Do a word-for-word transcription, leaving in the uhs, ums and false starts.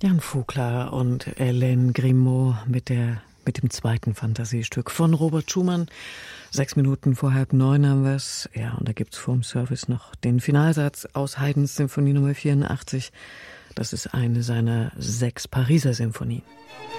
Jan Vogler und Hélène Grimaud mit der mit dem zweiten Fantasiestück von Robert Schumann. Sechs Minuten vor halb neun haben wir es. Ja, und da gibt's vorm Service noch den Finalsatz aus Haydns Symphonie Nummer vierundachtzig. Das ist eine seiner sechs Pariser Symphonien.